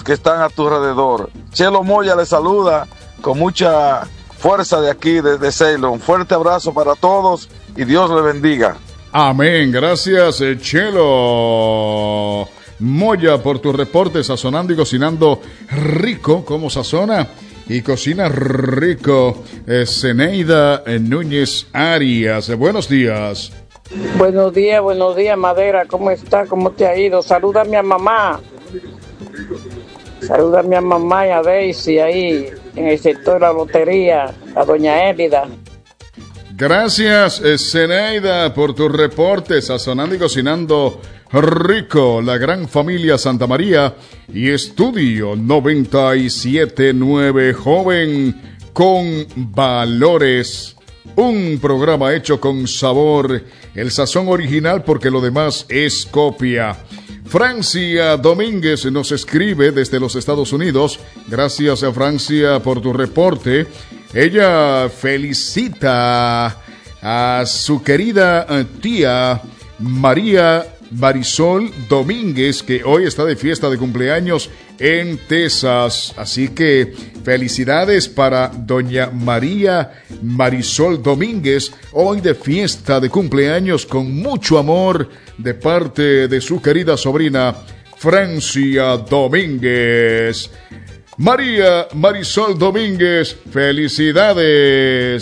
que están a tu alrededor. Chelo Moya le saluda con mucha fuerza de aquí, desde Ceylon. Un fuerte abrazo para todos y Dios le bendiga. Amén, gracias Chelo Moya por tu reporte, sazonando y cocinando rico, como sazona y cocina rico. Zeneida Núñez Arias, buenos días. Buenos días, Madera, ¿cómo está? ¿Cómo te ha ido? Saluda a mi mamá. Saluda a mi mamá y a Daisy ahí en el sector de la lotería, a doña Élida. Gracias, Zeneida, por tu reporte, sazonando y cocinando rico, la gran familia Santa María y Estudio 97.9, joven con valores. Un programa hecho con sabor, el sazón original porque lo demás es copia. Francia Domínguez nos escribe desde los Estados Unidos. Gracias a Francia por tu reporte. Ella felicita a su querida tía Marisol Domínguez, que hoy está de fiesta de cumpleaños en Texas. Así que felicidades para doña Marisol Domínguez, hoy de fiesta de cumpleaños con mucho amor de parte de su querida sobrina Francia Domínguez. Marisol Domínguez, felicidades.